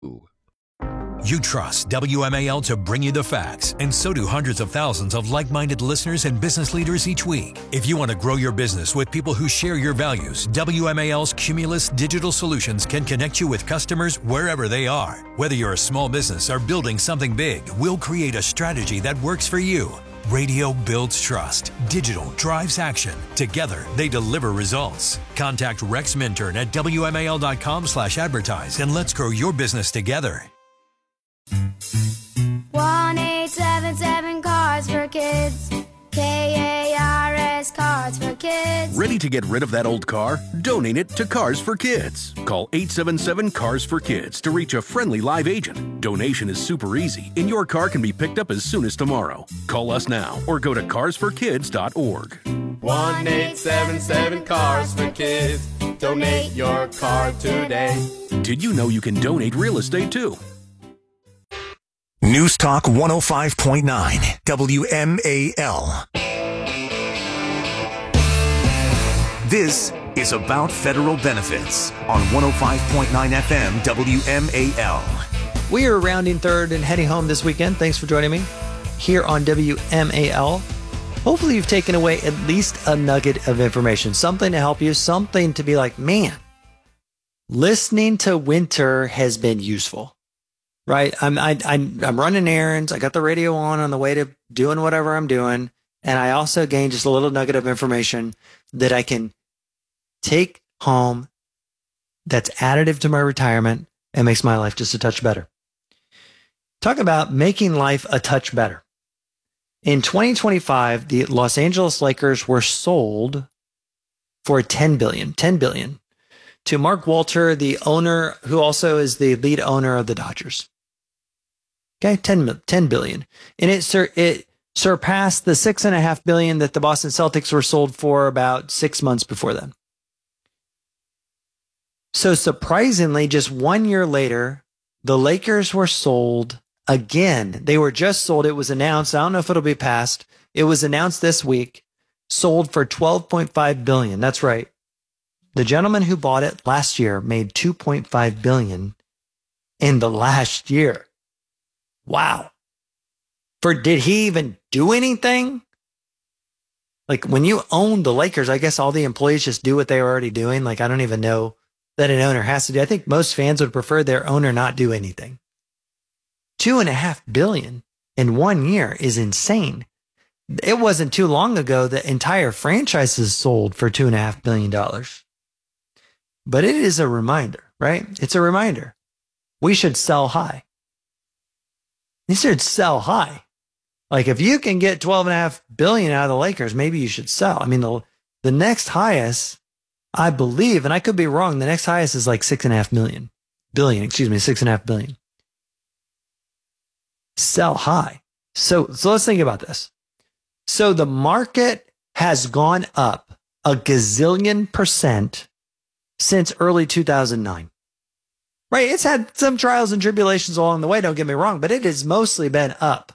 You trust WMAL to bring you the facts, and so do hundreds of thousands of like-minded listeners and business leaders each week. If you want to grow your business with people who share your values, WMAL's Cumulus Digital Solutions can connect you with customers wherever they are. Whether you're a small business or building something big, we'll create a strategy that works for you. Radio builds trust. Digital drives action. Together, they deliver results. Contact Rex Minturn at WMAL.com/advertise and let's grow your business together. 1-877 Cards for Kids. KARS Cards for Kids. Ready to get rid of that old car? Donate it to Cars for Kids. Call 877 Cars for Kids to reach a friendly live agent. Donation is super easy, and your car can be picked up as soon as tomorrow. Call us now or go to carsforkids.org. 1-877 Cars for Kids. Donate your car today. Did you know you can donate real estate too? News Talk 105.9 WMAL. This is About Federal Benefits on 105.9 FM WMAL. We are rounding third and heading home this weekend. Thanks for joining me here on WMAL. Hopefully you've taken away at least a nugget of information, something to help you, something to be like, man, listening to Winter has been useful. Right. I'm running errands. I got the radio on the way to doing whatever I'm doing. And I also gained just a little nugget of information that I can take home that's additive to my retirement and makes my life just a touch better. Talk about making life a touch better. In 2025, the Los Angeles Lakers were sold for $10 billion to Mark Walter, the owner, who also is the lead owner of the Dodgers. Okay, $10 billion. And it surpassed the $6.5 billion that the Boston Celtics were sold for about 6 months before then. So surprisingly, just 1 year later, the Lakers were sold again. They were just sold. It was announced. I don't know if it'll be passed. It was announced this week, sold for $12.5 billion. That's right. The gentleman who bought it last year made $2.5 billion in the last year. Wow. Did he even do anything? Like when you own the Lakers, I guess all the employees just do what they were already doing. Like I don't even know that an owner has to do. I think most fans would prefer their owner not do anything. $2.5 billion in 1 year is insane. It wasn't too long ago that entire franchises sold for $2.5 billion. But it is a reminder, right? It's a reminder. We should sell high. You should sell high. Like if you can get $12.5 billion out of the Lakers, maybe you should sell. I mean, the next highest, I believe, and I could be wrong, the next highest is like $6.5 billion. Sell high. So let's think about this. So the market has gone up a gazillion percent since early 2009. Right? It's had some trials and tribulations along the way, don't get me wrong, but it has mostly been up.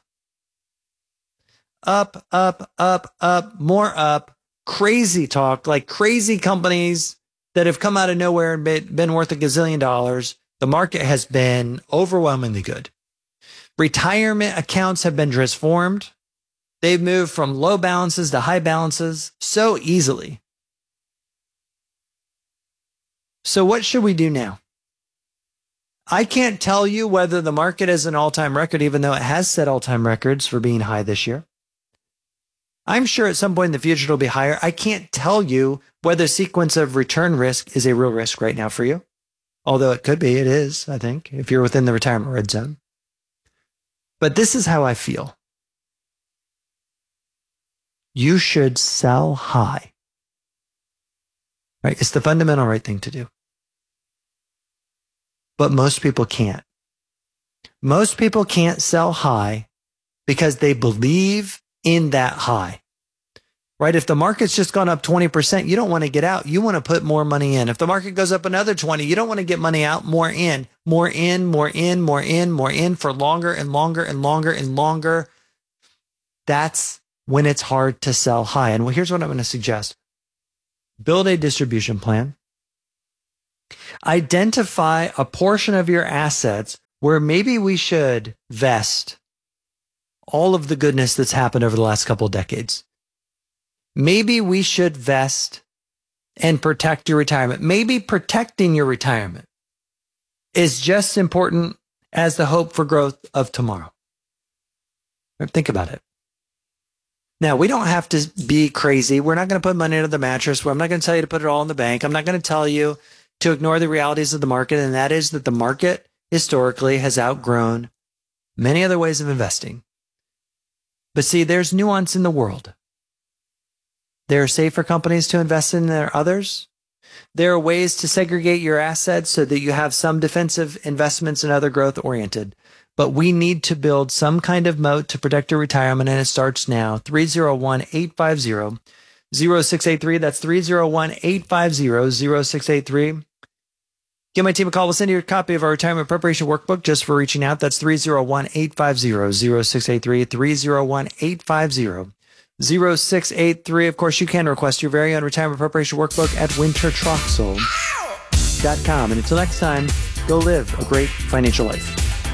Up, more up. Crazy talk, like crazy companies that have come out of nowhere and been worth a gazillion dollars. The market has been overwhelmingly good. Retirement accounts have been transformed. They've moved from low balances to high balances so easily. So what should we do now? I can't tell you whether the market is an all-time record, even though it has set all-time records for being high this year. I'm sure at some point in the future it'll be higher. I can't tell you whether sequence of return risk is a real risk right now for you. Although it could be, it is, I think, if you're within the retirement red zone. But this is how I feel. You should sell high. Right? It's the fundamental right thing to do. But most people can't. Most people can't sell high because they believe in that high. Right? If the market's just gone up 20%, you don't want to get out. You want to put more money in. If the market goes up another 20, you don't want to get money out, more in for longer and longer and longer and longer. That's when it's hard to sell high. And here's what I'm going to suggest. Build a distribution plan. Identify a portion of your assets where maybe we should vest all of the goodness that's happened over the last couple of decades. Maybe we should vest and protect your retirement. Maybe protecting your retirement is just important as the hope for growth of tomorrow. Think about it. Now, we don't have to be crazy. We're not going to put money under the mattress. I'm not going to tell you to put it all in the bank. I'm not going to tell you to ignore the realities of the market, and that is that the market historically has outgrown many other ways of investing. But see, there's nuance in the world. There are safer companies to invest in than others. There are ways to segregate your assets so that you have some defensive investments and other growth oriented. But we need to build some kind of moat to protect your retirement, and it starts now. 301-850-0683. That's 301-850-0683. Give my team a call. We'll send you a copy of our retirement preparation workbook just for reaching out. That's 301-850-0683. 301-850-0683. Of course, you can request your very own retirement preparation workbook at wintertroxel.com. And until next time, go live a great financial life.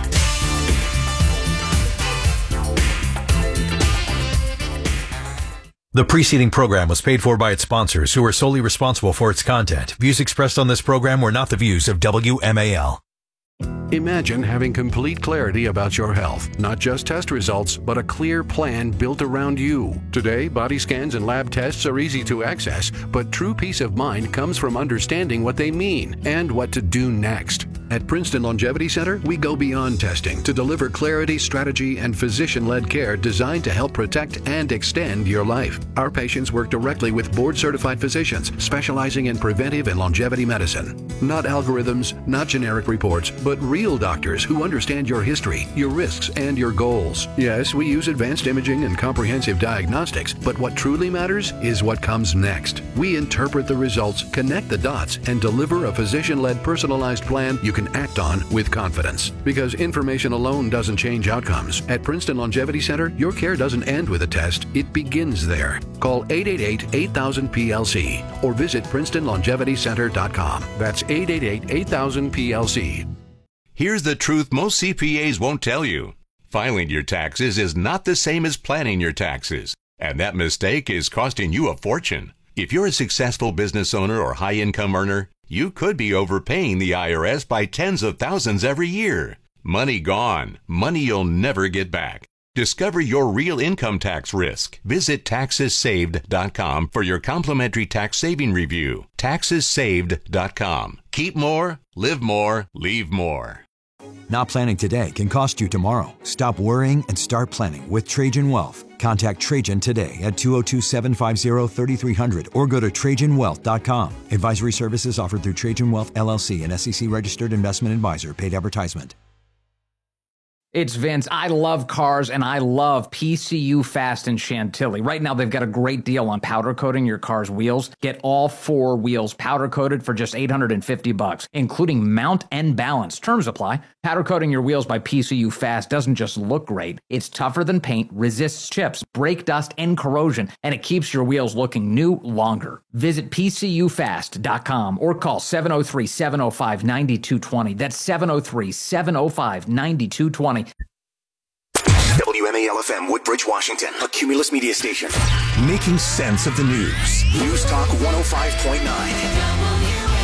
The preceding program was paid for by its sponsors, who are solely responsible for its content. Views expressed on this program were not the views of WMAL. Imagine having complete clarity about your health, not just test results, but a clear plan built around you. Today, body scans and lab tests are easy to access, but true peace of mind comes from understanding what they mean and what to do next. At Princeton Longevity Center, we go beyond testing to deliver clarity, strategy, and physician-led care designed to help protect and extend your life. Our patients work directly with board-certified physicians specializing in preventive and longevity medicine. Not algorithms, not generic reports, but real doctors who understand your history, your risks, and your goals. Yes, we use advanced imaging and comprehensive diagnostics, but what truly matters is what comes next. We interpret the results, connect the dots, and deliver a physician-led personalized plan you can act on with confidence. Because information alone doesn't change outcomes. At Princeton Longevity Center, your care doesn't end with a test, it begins there. Call 888-8000-PLC or visit PrincetonLongevityCenter.com. That's 888-8000-PLC. Here's the truth most CPAs won't tell you. Filing your taxes is not the same as planning your taxes, and that mistake is costing you a fortune. If you're a successful business owner or high-income earner, you could be overpaying the IRS by tens of thousands every year. Money gone. Money you'll never get back. Discover your real income tax risk. Visit TaxesSaved.com for your complimentary tax saving review. TaxesSaved.com. Keep more, live more, leave more. Not planning today can cost you tomorrow. Stop worrying and start planning with Trajan Wealth. Contact Trajan today at 202-750-3300 or go to TrajanWealth.com. Advisory services offered through Trajan Wealth, LLC, an SEC-registered investment advisor. Paid advertisement. It's Vince. I love cars, and I love PCU Fast in Chantilly. Right now, they've got a great deal on powder coating your car's wheels. Get all 4 wheels powder coated for just $850, including mount and balance. Terms apply. Powder coating your wheels by PCU Fast doesn't just look great. It's tougher than paint, resists chips, brake dust, and corrosion, and it keeps your wheels looking new longer. Visit PCUFast.com or call 703-705-9220. That's 703-705-9220. WMAL-FM, Woodbridge, Washington, a Cumulus media station. Making sense of the news. News Talk 105.9.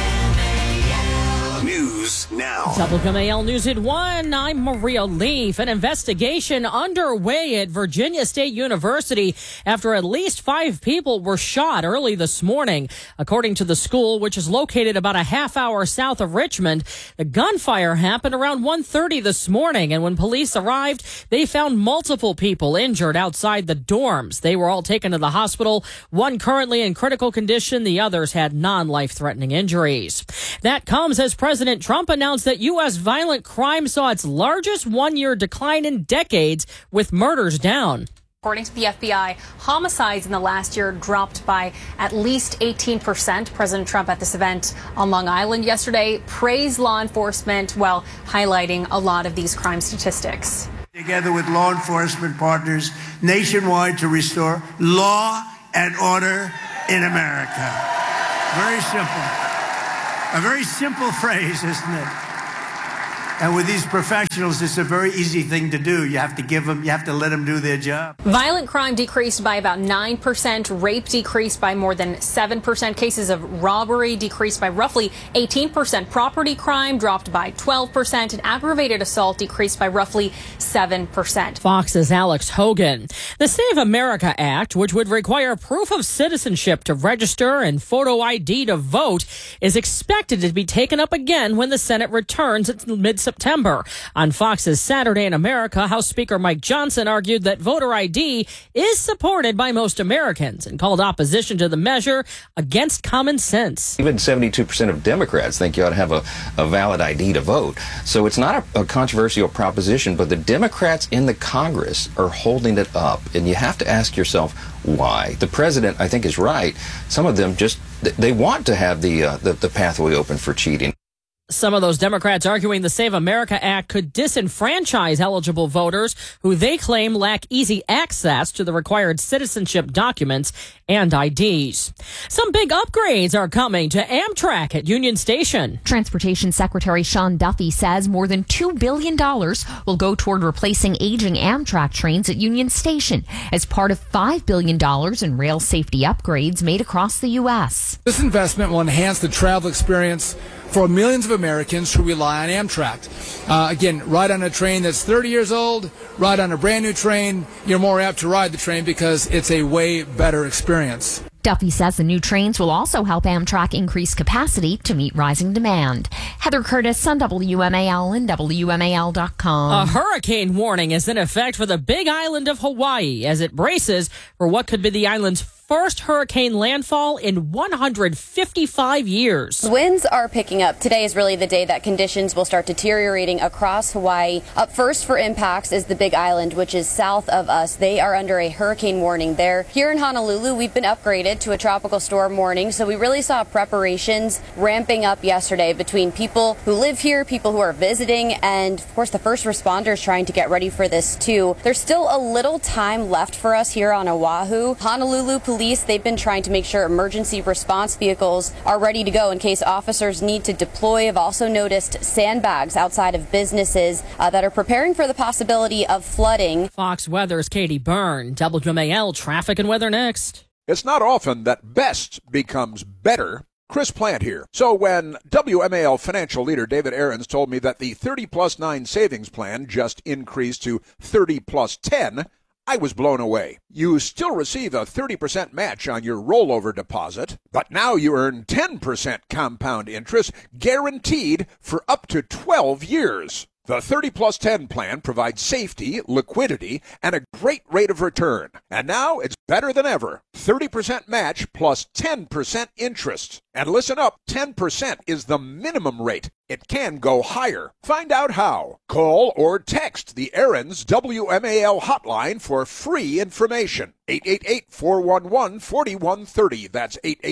News now. WMAL News at 1. I'm Maria Leaf. An investigation underway at Virginia State University after at least 5 people were shot early this morning. According to the school, which is located about a half hour south of Richmond, the gunfire happened around 1:30 this morning, and when police arrived, they found multiple people injured outside the dorms. They were all taken to the hospital, one currently in critical condition, the others had non-life-threatening injuries. That comes as President Trump announced that U.S. violent crime saw its largest one-year decline in decades, with murders down. According to the FBI, homicides in the last year dropped by at least 18%. President Trump at this event on Long Island yesterday praised law enforcement while highlighting a lot of these crime statistics. Together with law enforcement partners nationwide to restore law and order in America. Very simple. A very simple phrase, isn't it? And with these professionals, it's a very easy thing to do. You have to let them do their job. Violent crime decreased by about 9%. Rape decreased by more than 7%. Cases of robbery decreased by roughly 18%. Property crime dropped by 12%. And aggravated assault decreased by roughly 7%. Fox's Alex Hogan. The Save America Act, which would require proof of citizenship to register and photo ID to vote, is expected to be taken up again when the Senate returns at mid-September. On Fox's Saturday in America, House Speaker Mike Johnson argued that voter ID is supported by most Americans and called opposition to the measure against common sense. Even 72% of Democrats think you ought to have a valid ID to vote. So it's not a controversial proposition, but the Democrats in the Congress are holding it up. And you have to ask yourself why. The president, I think, is right. Some of them they want to have the pathway open for cheating. Some of those Democrats arguing the Save America Act could disenfranchise eligible voters who they claim lack easy access to the required citizenship documents and IDs. Some big upgrades are coming to Amtrak at Union Station. Transportation Secretary Sean Duffy says more than $2 billion will go toward replacing aging Amtrak trains at Union Station as part of $5 billion in rail safety upgrades made across the U.S. This investment will enhance the travel experience for millions of Americans who rely on Amtrak. Again, ride on a train that's 30 years old, ride on a brand new train, you're more apt to ride the train because it's a way better experience. Duffy says the new trains will also help Amtrak increase capacity to meet rising demand. Heather Curtis on WMAL and WMAL.com. A hurricane warning is in effect for the Big Island of Hawaii as it braces for what could be the island's first hurricane landfall in 155 years. Winds are picking up. Today is really the day that conditions will start deteriorating across Hawaii. Up first for impacts is the Big Island, which is south of us. They are under a hurricane warning there. Here in Honolulu, we've been upgraded to a tropical storm warning, so we really saw preparations ramping up yesterday between people who live here, people who are visiting, and of course the first responders trying to get ready for this too. There's still a little time left for us here on Oahu. Honolulu police, they've been trying to make sure emergency response vehicles are ready to go in case officers need to deploy. I've also noticed sandbags outside of businesses that are preparing for the possibility of flooding. Fox Weather's Katie Byrne. WMAL traffic and weather next. It's not often that best becomes better. Chris Plant here. So when WMAL financial leader David Aarons told me that the 30+9 savings plan just increased to 30+10, I was blown away. You still receive a 30% match on your rollover deposit, but now you earn 10% compound interest guaranteed for up to 12 years. The 30+10 plan provides safety, liquidity, and a great rate of return. And now it's better than ever. 30% match plus 10% interest. And listen up, 10% is the minimum rate. It can go higher. Find out how. Call or text the Aarons WMAL hotline for free information. 888-411-4130. That's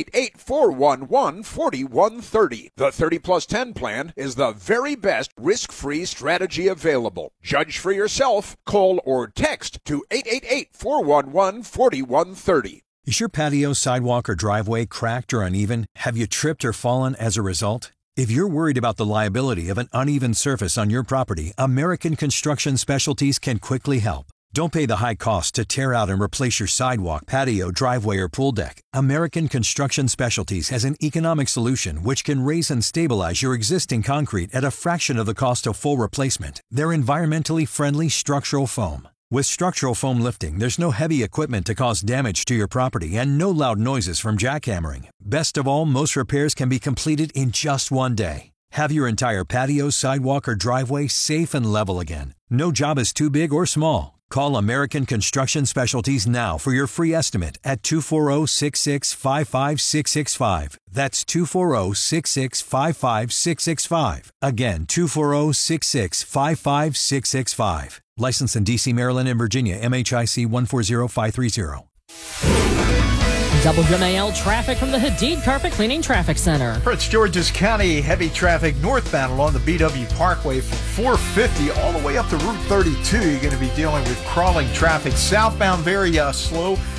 888-411-4130. The 30+10 plan is the very best risk-free strategy available. Judge for yourself. Call or text to 888-411-4130. Is your patio, sidewalk, or driveway cracked or uneven? Have you tripped or fallen as a result? If you're worried about the liability of an uneven surface on your property, American Construction Specialties can quickly help. Don't pay the high cost to tear out and replace your sidewalk, patio, driveway, or pool deck. American Construction Specialties has an economic solution which can raise and stabilize your existing concrete at a fraction of the cost of full replacement. They're environmentally friendly structural foam. With structural foam lifting, there's no heavy equipment to cause damage to your property and no loud noises from jackhammering. Best of all, most repairs can be completed in just one day. Have your entire patio, sidewalk, or driveway safe and level again. No job is too big or small. Call American Construction Specialties now for your free estimate at 240-665-5665. That's 240-665-5665. Again, 240-665-5665. Licensed in D.C., Maryland, and Virginia, MHIC 140530. WMAL traffic from the Hadid Carpet Cleaning Traffic Center. Prince George's County, heavy traffic northbound along the BW Parkway from 450 all the way up to Route 32. You're going to be dealing with crawling traffic. Southbound, very slow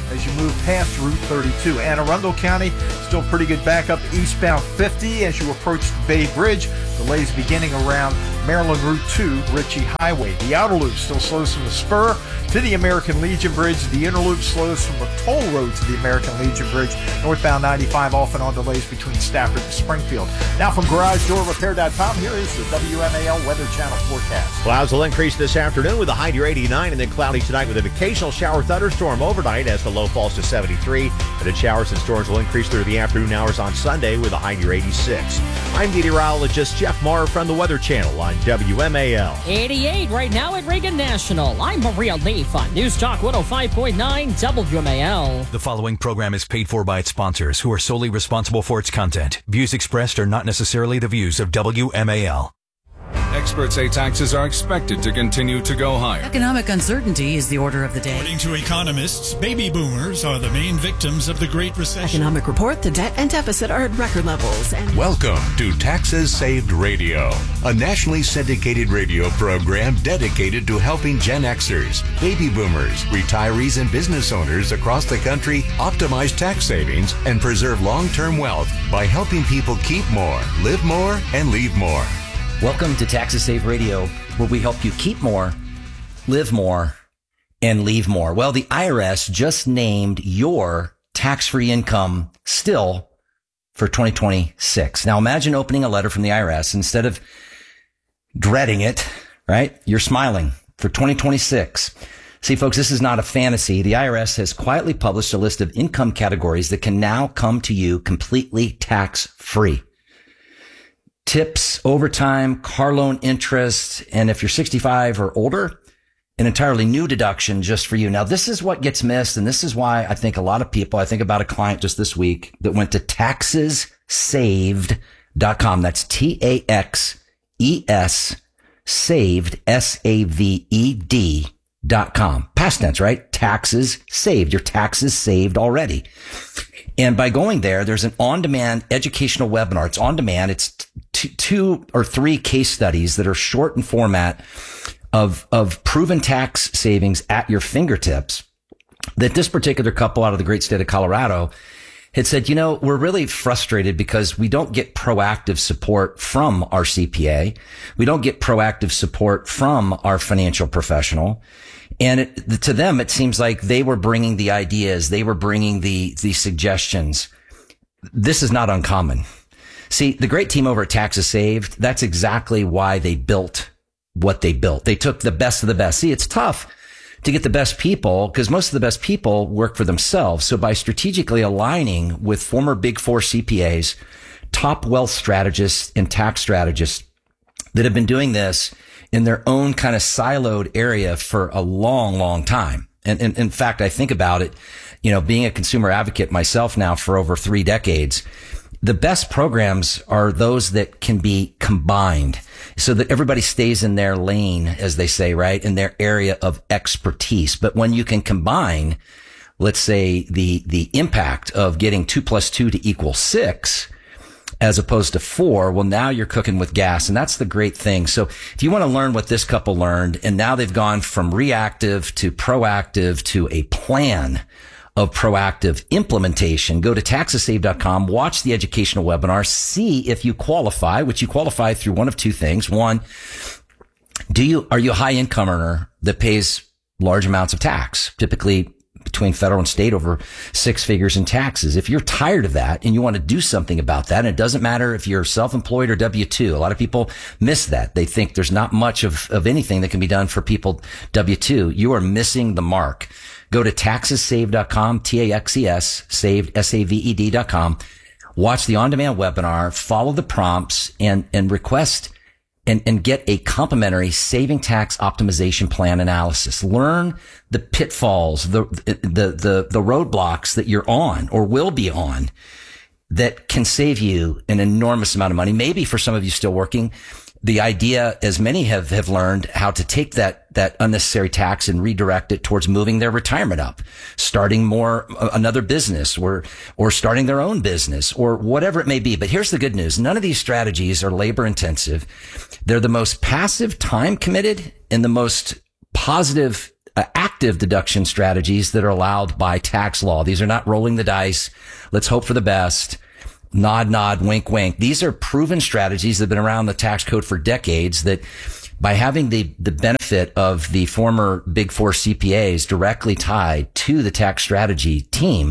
as you move past Route 32. Anne Arundel County, still pretty good backup eastbound 50 as you approach the Bay Bridge. Delays beginning around Maryland Route 2, Ritchie Highway. The outer loop still slows from the Spur to the American Legion Bridge. The inner loop slows from the toll road to the American Legion Bridge. Northbound 95 off and on delays between Stafford and Springfield. Now from GarageDoorRepair.com, here is the WMAL Weather Channel forecast. Clouds will increase this afternoon with a high near 89 and then cloudy tonight with an occasional shower thunderstorm overnight as the low falls to 73. And then showers and storms will increase through the afternoon hours on Sunday with a high near 86. I'm meteorologist Jeff Maher from the Weather Channel on WMAL. 88 right now at Reagan National. I'm Maria Leaf on News Talk 105.9 WMAL. The following program is paid for by its sponsors, who are solely responsible for its content. Views expressed are not necessarily the views of WMAL. Experts say taxes are expected to continue to go higher. Economic uncertainty is the order of the day. According to economists, baby boomers are the main victims of the Great Recession. Economic report, the debt and deficit are at record levels. Welcome to Taxes Saved Radio, a nationally syndicated radio program dedicated to helping Gen Xers, baby boomers, retirees, and business owners across the country optimize tax savings and preserve long-term wealth by helping people keep more, live more, and leave more. Welcome to Taxes Saved Radio, where we help you keep more, live more, and leave more. Well, the IRS just named your tax-free income still for 2026. Now, imagine opening a letter from the IRS. Instead of dreading it, right, you're smiling for 2026. See, folks, this is not a fantasy. The IRS has quietly published a list of income categories that can now come to you completely tax-free. Tips, overtime, car loan interest, and if you're 65 or older, an entirely new deduction just for you. Now, this is what gets missed, and this is why I think a lot of people, I think about a client just this week that went to taxessaved.com. That's TAXES saved, SAVED.com. Past tense, right? Taxes saved. Your taxes saved already. And by going there, there's an on-demand educational webinar. It's on demand. It's two or three case studies that are short in format of proven tax savings at your fingertips that this particular couple out of the great state of Colorado had said, you know, we're really frustrated because we don't get proactive support from our CPA. We don't get proactive support from our financial professional. And to them, it seems like they were bringing the ideas. They were bringing the suggestions. This is not uncommon. See, the great team over at Taxes Saved, that's exactly why they built what they built. They took the best of the best. See, it's tough to get the best people because most of the best people work for themselves. So by strategically aligning with former Big Four CPAs, top wealth strategists and tax strategists that have been doing this in their own kind of siloed area for a long, long time. And in fact, I think about it, you know, being a consumer advocate myself now for over 3 decades, the best programs are those that can be combined so that everybody stays in their lane, as they say, right, in their area of expertise. But when you can combine, let's say, the impact of getting 2 + 2 = 6, as opposed to 4, well, now you're cooking with gas. And that's the great thing. So if you want to learn what this couple learned, and now they've gone from reactive to proactive to a plan of proactive implementation, go to taxessaved.com, watch the educational webinar, see if you qualify, which you qualify through one of two things. One, are you a high income earner that pays large amounts of tax, typically between federal and state over 6 figures in taxes? If you're tired of that and you want to do something about that, and it doesn't matter if you're self-employed or W-2, a lot of people miss that. They think there's not much of anything that can be done for people W-2. You are missing the mark. Go to taxessaved.com, TAXES, saved, SAVED.com. Watch the on-demand webinar, follow the prompts, and request and get a complimentary saving tax optimization plan analysis. Learn the pitfalls, the roadblocks that you're on or will be on that can save you an enormous amount of money. Maybe for some of you still working, the idea, as many have learned, how to take that unnecessary tax and redirect it towards moving their retirement up, starting another business or starting their own business or whatever it may be. But here's the good news. None of these strategies are labor intensive. They're the most passive, time committed, and the most positive, active deduction strategies that are allowed by tax law. These are not rolling the dice. Let's hope for the best. Nod, nod, wink, wink. These are proven strategies that have been around the tax code for decades, that by having the benefit of the former Big Four CPAs directly tied to the tax strategy team,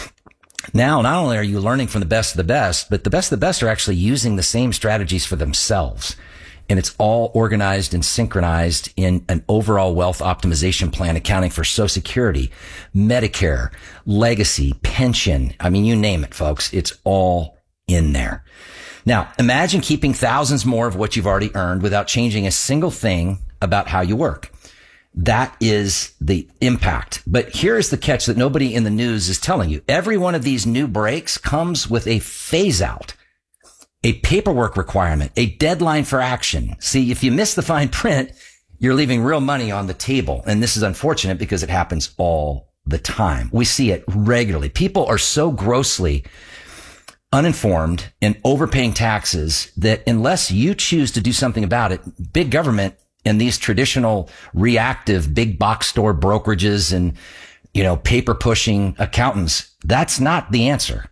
now not only are you learning from the best of the best, but the best of the best are actually using the same strategies for themselves. And it's all organized and synchronized in an overall wealth optimization plan accounting for Social Security, Medicare, legacy, pension. I mean, you name it, folks. It's all in there. Now, imagine keeping thousands more of what you've already earned without changing a single thing about how you work. That is the impact. But here's the catch that nobody in the news is telling you. Every one of these new breaks comes with a phase out, a paperwork requirement, a deadline for action. See, if you miss the fine print, you're leaving real money on the table. And this is unfortunate because it happens all the time. We see it regularly. People are so grossly uninformed and overpaying taxes that unless you choose to do something about it, big government and these traditional reactive big box store brokerages and, paper pushing accountants, that's not the answer.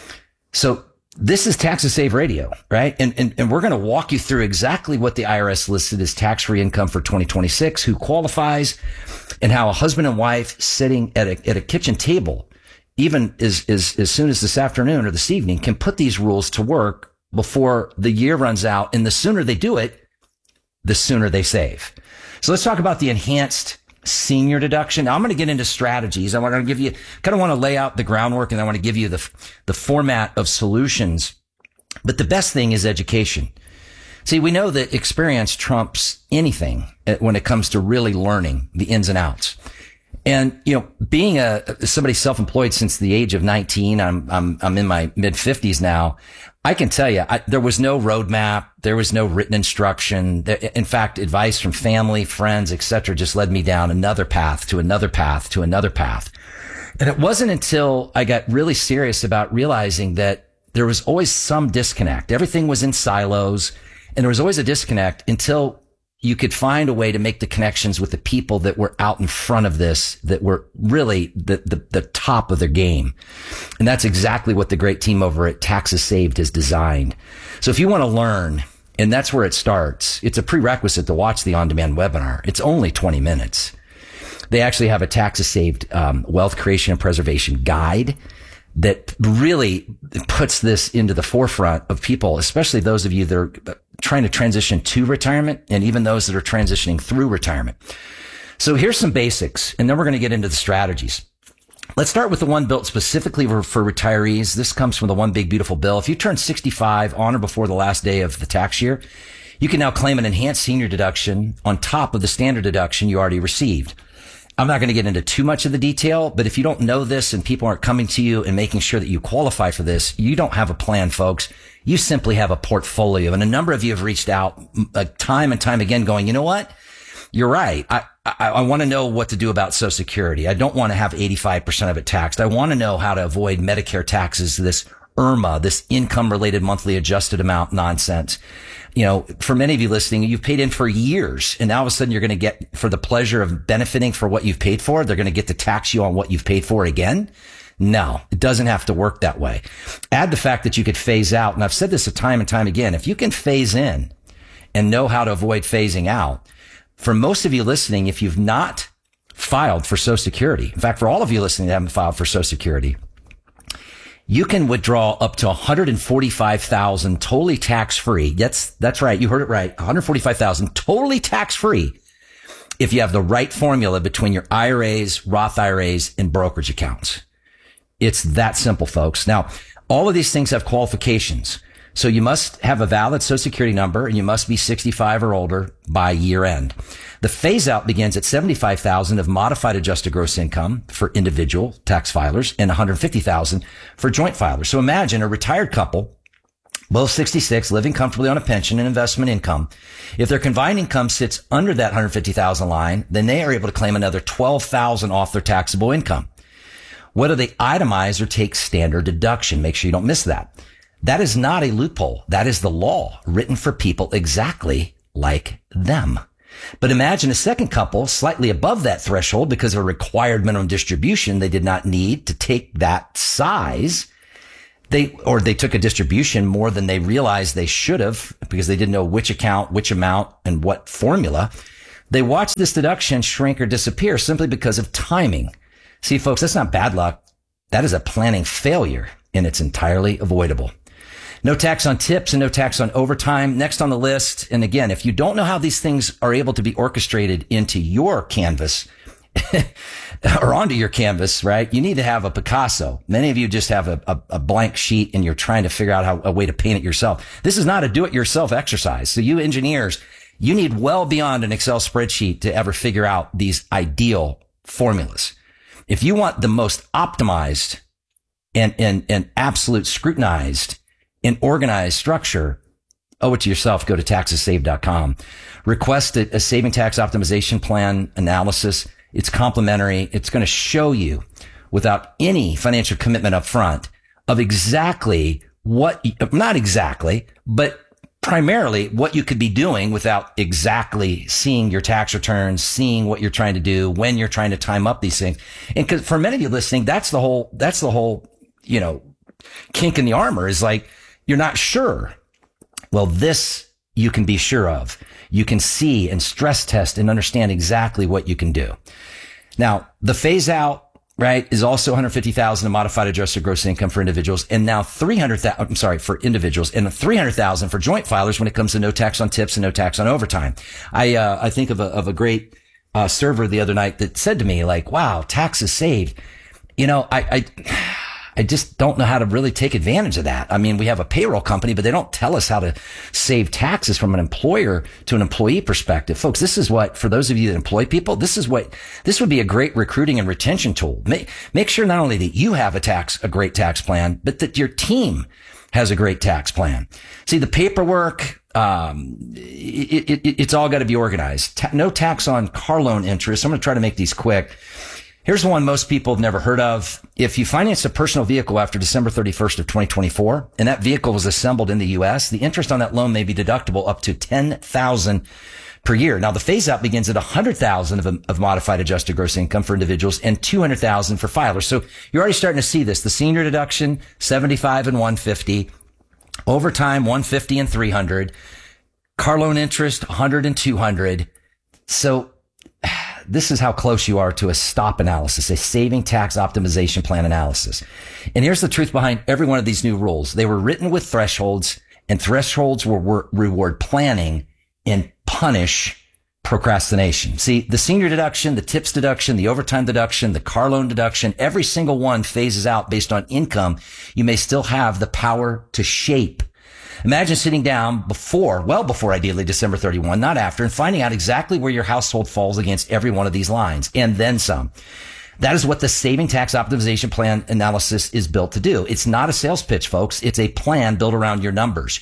So this is Taxes Save Radio, right? And we're going to walk you through exactly what the IRS listed as tax-free income for 2026, who qualifies, and how a husband and wife sitting at a kitchen table, even as soon as this afternoon or this evening, can put these rules to work before the year runs out. And the sooner they do it, the sooner they save. So let's talk about the enhanced senior deduction. Now I'm going to get into strategies. I want to give you, kind of want to lay out the groundwork, and I want to give you the format of solutions. But the best thing is education. See, we know that experience trumps anything when it comes to really learning the ins and outs. And, being somebody self-employed since the age of 19, I'm in my mid 50s now. I can tell you, there was no roadmap. There was no written instruction. In fact, advice from family, friends, etc., just led me down another path to another path to another path. And it wasn't until I got really serious about realizing that there was always some disconnect. Everything was in silos, and there was always a disconnect until you could find a way to make the connections with the people that were out in front of this, that were really the top of their game. And that's exactly what the great team over at Taxes Saved has designed. So if you want to learn, and that's where it starts, it's a prerequisite to watch the on-demand webinar. It's only 20 minutes. They actually have a Taxes Saved wealth creation and preservation guide that really puts this into the forefront of people, especially those of you that are trying to transition to retirement, and even those that are transitioning through retirement. So here's some basics, and then we're going to get into the strategies. Let's start with the one built specifically for retirees. This comes from the One Big Beautiful Bill. If you turn 65 on or before the last day of the tax year, you can now claim an enhanced senior deduction on top of the standard deduction you already received. I'm not going to get into too much of the detail, but if you don't know this and people aren't coming to you and making sure that you qualify for this, you don't have a plan, folks. You simply have a portfolio. And a number of you have reached out time and time again going, you know what? You're right. I want to know what to do about Social Security. I don't want to have 85% of it taxed. I want to know how to avoid Medicare taxes, this IRMA, this income related monthly adjusted amount nonsense. For many of you listening, you've paid in for years, and now all of a sudden you're going to get, for the pleasure of benefiting for what you've paid for, they're going to get to tax you on what you've paid for again. No, it doesn't have to work that way. Add the fact that you could phase out. And I've said this time and time again. If you can phase in and know how to avoid phasing out, for most of you listening, if you've not filed for Social Security, in fact, for all of you listening that haven't filed for Social Security, you can withdraw up to $145,000 totally tax-free. That's right. You heard it right. $145,000 totally tax-free if you have the right formula between your IRAs, Roth IRAs, and brokerage accounts. It's that simple, folks. Now, all of these things have qualifications. So you must have a valid Social Security number, and you must be 65 or older by year end. The phase out begins at $75,000 of modified adjusted gross income for individual tax filers and $150,000 for joint filers. So imagine a retired couple, both 66, living comfortably on a pension and investment income. If their combined income sits under that $150,000 line, then they are able to claim another $12,000 off their taxable income. Whether they itemize or take standard deduction, make sure you don't miss that. That is not a loophole. That is the law written for people exactly like them. But imagine a second couple slightly above that threshold because of a required minimum distribution. They did not need to take that size. They took a distribution more than they realized they should have because they didn't know which account, which amount, and what formula. They watched this deduction shrink or disappear simply because of timing. See, folks, that's not bad luck. That is a planning failure, and it's entirely avoidable. No tax on tips and no tax on overtime. Next on the list. And again, if you don't know how these things are able to be orchestrated into your canvas or onto your canvas, right? You need to have a Picasso. Many of you just have a blank sheet and you're trying to figure out a way to paint it yourself. This is not a do-it-yourself exercise. So you engineers, you need well beyond an Excel spreadsheet to ever figure out these ideal formulas. If you want the most optimized and absolute scrutinized and organized structure, owe it to yourself. Go to taxessaved.com. Request a saving tax optimization plan analysis. It's complimentary. It's going to show you without any financial commitment up front of exactly not exactly, but primarily what you could be doing without exactly seeing your tax returns, seeing what you're trying to do, when you're trying to time up these things. And because for many of you listening, that's the whole, kink in the armor is like, you're not sure. Well, this you can be sure of. You can see and stress test and understand exactly what you can do. Now, the phase out, right, is also $150,000 in modified adjusted gross income for individuals, and now $300,000, for individuals, and $300,000 for joint filers when it comes to no tax on tips and no tax on overtime. I think of a great server the other night that said to me, like, wow, taxes saved. I just don't know how to really take advantage of that. I mean, we have a payroll company, but they don't tell us how to save taxes from an employer to an employee perspective. Folks, this is what, for those of you that employ people, this would be a great recruiting and retention tool. Make sure not only that you have a great tax plan, but that your team has a great tax plan. See, the paperwork, it's all got to be organized. No tax on car loan interest. I'm going to try to make these quick. Here's the one most people have never heard of. If you financed a personal vehicle after December 31st of 2024, and that vehicle was assembled in the U.S., the interest on that loan may be deductible up to $10,000 per year. Now, the phase out begins at $100,000 of modified adjusted gross income for individuals and $200,000 for filers. So you're already starting to see this. The senior deduction, $75 and $150. Overtime, $150 and $300. Car loan interest, $100 and $200. So this is how close you are to a STOP analysis, a saving tax optimization plan analysis. And here's the truth behind every one of these new rules. They were written with thresholds, and thresholds will reward planning and punish procrastination. See, the senior deduction, the tips deduction, the overtime deduction, the car loan deduction, every single one phases out based on income. You may still have the power to shape. Imagine sitting down well before ideally December 31, not after, and finding out exactly where your household falls against every one of these lines, and then some. That is what the saving tax optimization plan analysis is built to do. It's not a sales pitch, folks. It's a plan built around your numbers,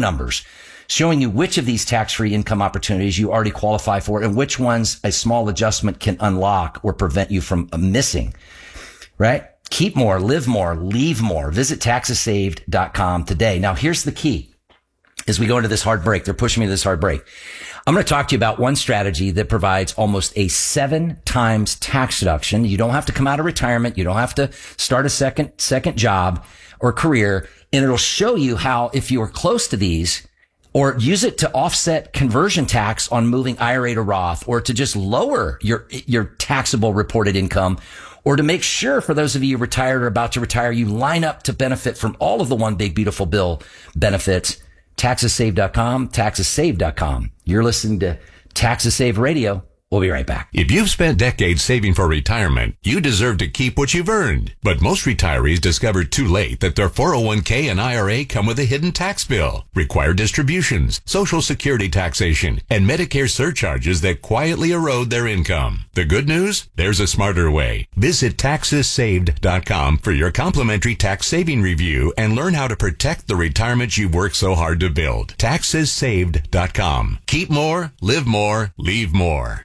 showing you which of these tax-free income opportunities you already qualify for and which ones a small adjustment can unlock or prevent you from missing, right? Keep more, live more, leave more. Visit taxessaved.com today. Now, here's the key. As we go into this hard break, they're pushing me to this hard break. I'm going to talk to you about one strategy that provides almost a 7 times tax deduction. You don't have to come out of retirement. You don't have to start a second job or career. And it'll show you how, if you are close to these, or use it to offset conversion tax on moving IRA to Roth, or to just lower your taxable reported income, or to make sure, for those of you retired or about to retire, you line up to benefit from all of the One Big Beautiful Bill benefits. TaxesSaved.com, TaxesSaved.com. You're listening to Taxes Save Radio. We'll be right back. If you've spent decades saving for retirement, you deserve to keep what you've earned. But most retirees discover too late that their 401k and IRA come with a hidden tax bill, required distributions, Social Security taxation, and Medicare surcharges that quietly erode their income. The good news? There's a smarter way. Visit TaxesSaved.com for your complimentary tax saving review and learn how to protect the retirement you've worked so hard to build. TaxesSaved.com. Keep more, live more, leave more.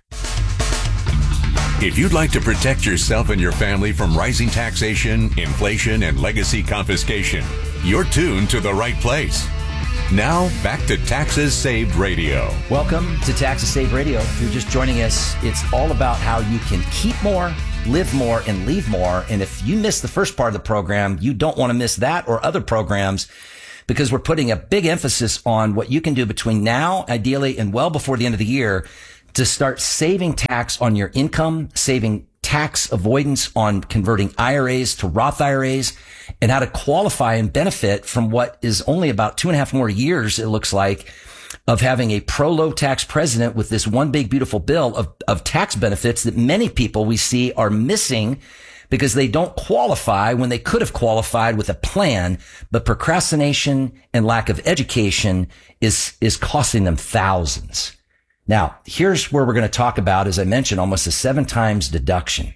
If you'd like to protect yourself and your family from rising taxation, inflation, and legacy confiscation, you're tuned to the right place. Now, back to Taxes Saved Radio. Welcome to Taxes Saved Radio. If you're just joining us, it's all about how you can keep more, live more, and leave more. And if you missed the first part of the program, you don't want to miss that or other programs, because we're putting a big emphasis on what you can do between now, ideally, and well before the end of the year to start saving tax on your income, saving tax avoidance on converting IRAs to Roth IRAs, and how to qualify and benefit from what is only about 2.5 more years, it looks like, of having a pro-low tax president with this one big beautiful bill of tax benefits that many people we see are missing because they don't qualify when they could have qualified with a plan, but procrastination and lack of education is costing them thousands. Now, here's where we're going to talk about, as I mentioned, almost a 7 times deduction.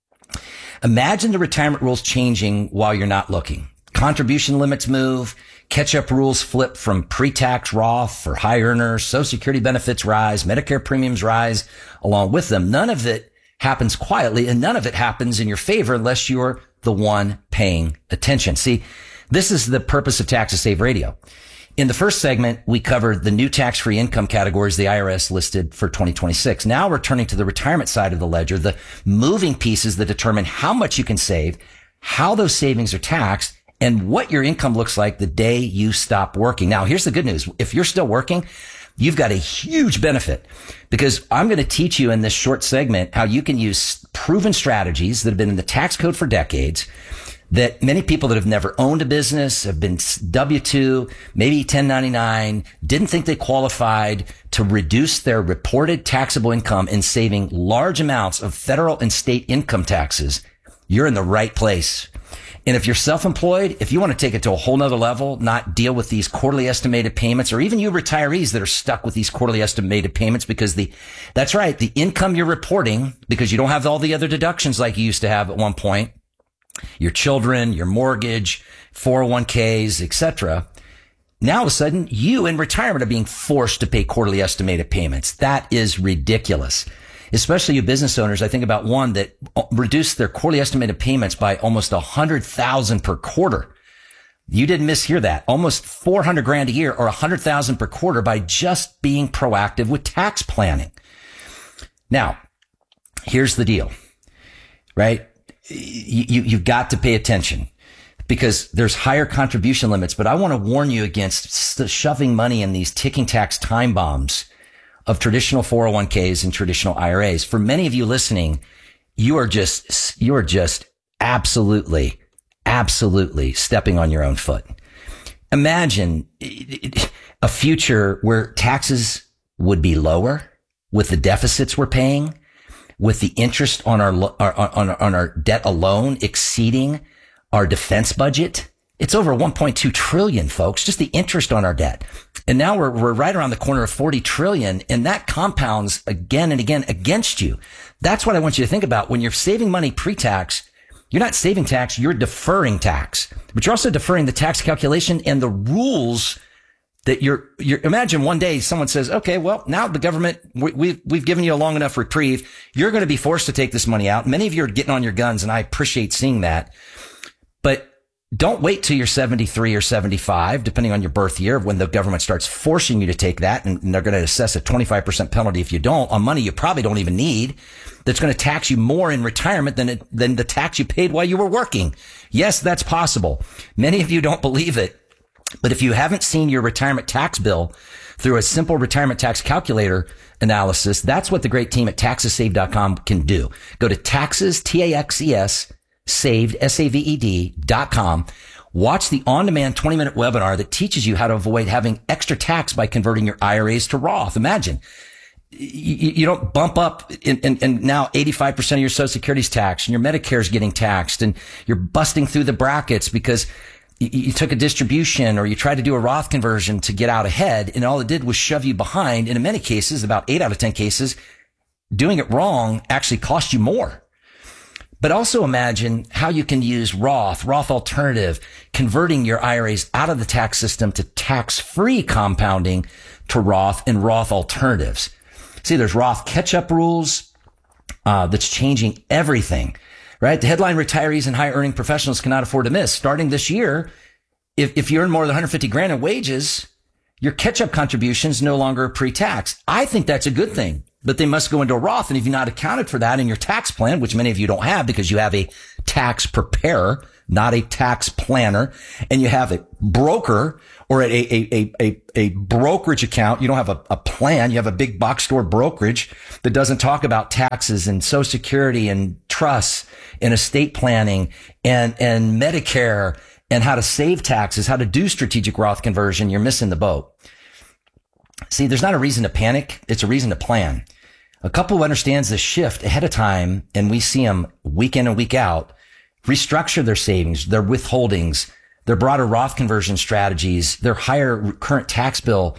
Imagine the retirement rules changing while you're not looking. Contribution limits move, catch-up rules flip from pre-tax Roth for high earners, Social Security benefits rise, Medicare premiums rise along with them. None of it happens quietly, and none of it happens in your favor unless you're the one paying attention. See, this is the purpose of Taxes Saved Radio. In the first segment, we covered the new tax-free income categories the IRS listed for 2026. Now we're turning to the retirement side of the ledger, the moving pieces that determine how much you can save, how those savings are taxed, and what your income looks like the day you stop working. Now, here's the good news. If you're still working, you've got a huge benefit, because I'm going to teach you in this short segment how you can use proven strategies that have been in the tax code for decades, that many people that have never owned a business, have been W-2, maybe 1099, didn't think they qualified to reduce their reported taxable income and saving large amounts of federal and state income taxes. You're in the right place. And if you're self-employed, if you want to take it to a whole nother level, not deal with these quarterly estimated payments, or even you retirees that are stuck with these quarterly estimated payments because that's right, the income you're reporting, because you don't have all the other deductions like you used to have at one point, your children, your mortgage, 401ks, etc. Now all of a sudden, you in retirement are being forced to pay quarterly estimated payments. That is ridiculous. Especially you business owners. I think about one that reduced their quarterly estimated payments by almost $100,000 per quarter. You didn't mishear that. Almost $400,000 a year, or $100,000 per quarter, by just being proactive with tax planning. Now, here's the deal, right? You've got to pay attention, because there's higher contribution limits, but I want to warn you against shoving money in these ticking tax time bombs of traditional 401ks and traditional IRAs. For many of you listening, you are just absolutely stepping on your own foot. Imagine a future where taxes would be lower with the deficits we're paying, with the interest on our debt alone exceeding our defense budget. It's over 1.2 trillion, folks, just the interest on our debt. And now we're right around the corner of 40 trillion, and that compounds again and again against you. That's what I want you to think about. When you're saving money pre-tax, you're not saving tax, you're deferring tax, but you're also deferring the tax calculation and the rules that you're imagine one day someone says, okay, well, now the government, we've given you a long enough reprieve. You're going to be forced to take this money out. Many of you are getting on your guns, and I appreciate seeing that. But don't wait till you're 73 or 75, depending on your birth year, when the government starts forcing you to take that, and they're going to assess a 25% penalty if you don't, on money you probably don't even need, that's going to tax you more in retirement than the tax you paid while you were working. Yes, that's possible. Many of you don't believe it. But if you haven't seen your retirement tax bill through a simple retirement tax calculator analysis, that's what the great team at TaxesSaved.com can do. Go to taxes, TAXES, saved, SAVED.com. Watch the on-demand 20-minute webinar that teaches you how to avoid having extra tax by converting your IRAs to Roth. Imagine you don't bump up and now 85% of your Social Security's taxed, and your Medicare's getting taxed, and you're busting through the brackets because you took a distribution or you tried to do a Roth conversion to get out ahead, and all it did was shove you behind. And in many cases, about 8 out of 10 cases, doing it wrong actually cost you more. But also imagine how you can use Roth alternative, converting your IRAs out of the tax system to tax-free compounding to Roth and Roth alternatives. See, there's Roth catch-up rules that's changing everything. Right? The headline retirees and high earning professionals cannot afford to miss. Starting this year, if you earn more than $150,000 in wages, your catch-up contributions no longer are pre-tax. I think that's a good thing, but they must go into a Roth. And if you've not accounted for that in your tax plan, which many of you don't have because you have a tax preparer, not a tax planner, and you have a broker or a brokerage account, you don't have a plan, you have a big box store brokerage that doesn't talk about taxes and Social Security and trusts and estate planning and Medicare and how to save taxes, how to do strategic Roth conversion, you're missing the boat. See, there's not a reason to panic. It's a reason to plan. A couple who understands this shift ahead of time, and we see them week in and week out, restructure their savings, their withholdings, their broader Roth conversion strategies, their higher current tax bill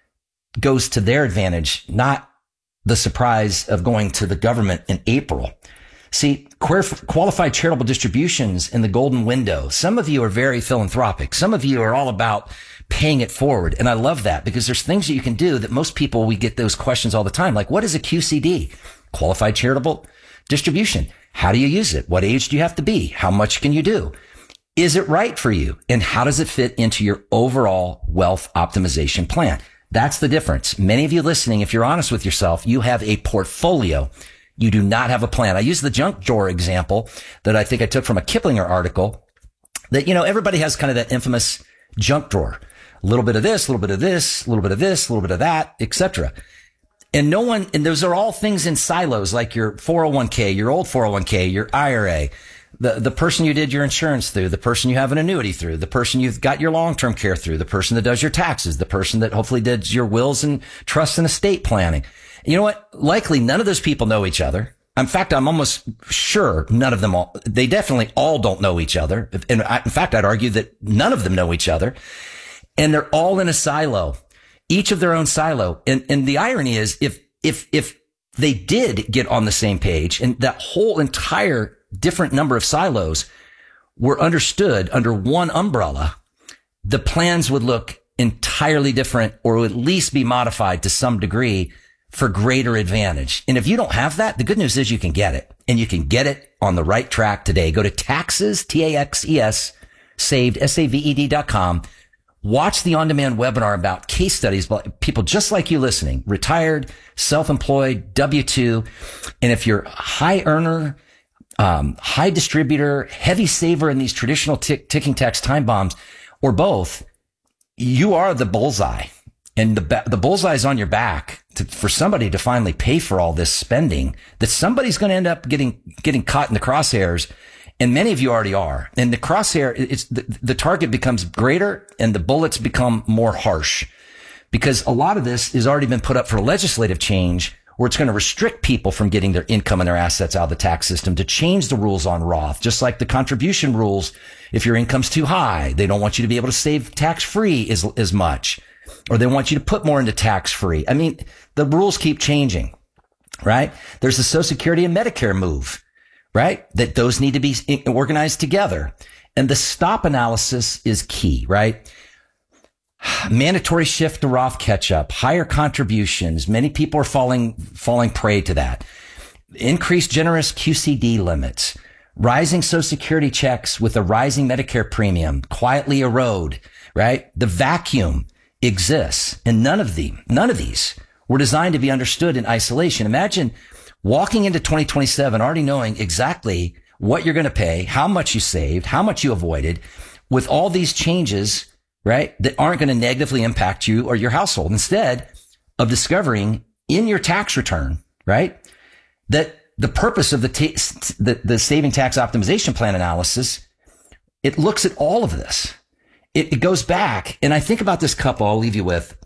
goes to their advantage, not the surprise of going to the government in April. See, qualified charitable distributions in the golden window. Some of you are very philanthropic. Some of you are all about paying it forward. And I love that because there's things that you can do that most people, we get those questions all the time. Like, what is a QCD? Qualified charitable distribution. How do you use it? What age do you have to be? How much can you do? Is it right for you? And how does it fit into your overall wealth optimization plan? That's the difference. Many of you listening, if you're honest with yourself, you have a portfolio. You do not have a plan. I use the junk drawer example that I think I took from a Kiplinger article that, everybody has kind of that infamous junk drawer. A little bit of this, a little bit of this, a little bit of this, a little bit of that, etc. And those are all things in silos, like your 401k, your old 401k, your IRA, the person you did your insurance through, the person you have an annuity through, the person you've got your long-term care through, the person that does your taxes, the person that hopefully did your wills and trusts and estate planning. You know what? Likely none of those people know each other. In fact, I'm almost sure none of them they definitely all don't know each other. In fact, I'd argue that none of them know each other. And they're all in a silo, each of their own silo. And the irony is if they did get on the same page and that whole entire different number of silos were understood under one umbrella, the plans would look entirely different or would at least be modified to some degree for greater advantage. And if you don't have that, the good news is you can get it, and you can get it on the right track today. Go to taxes, TAXES, saved, SAVED.com. Watch the on-demand webinar about case studies by people just like you listening, retired, self-employed, W-2. And if you're a high earner, high distributor, heavy saver in these traditional ticking tax time bombs, or both, you are the bullseye. And the bullseye is on your back for somebody to finally pay for all this spending that somebody's going to end up getting caught in the crosshairs. And many of you already are. And the crosshair, it's the target becomes greater and the bullets become more harsh because a lot of this has already been put up for legislative change where it's going to restrict people from getting their income and their assets out of the tax system, to change the rules on Roth, just like the contribution rules. If your income's too high, they don't want you to be able to save tax-free as much, or they want you to put more into tax-free. I mean, the rules keep changing, right? There's the Social Security and Medicare move, right? That those need to be organized together. And the stop analysis is key, right? Mandatory shift to Roth catch-up, higher contributions. Many people are falling prey to that. Increased generous QCD limits, rising Social Security checks with a rising Medicare premium quietly erode, right? The vacuum exists, and none of these were designed to be understood in isolation. Imagine walking into 2027 already knowing exactly what you're going to pay, how much you saved, how much you avoided, with all these changes, right, that aren't going to negatively impact you or your household. Instead of discovering in your tax return, right, that the purpose of the saving tax optimization plan analysis, it looks at all of this. It goes back, and I think about this couple I'll leave you with,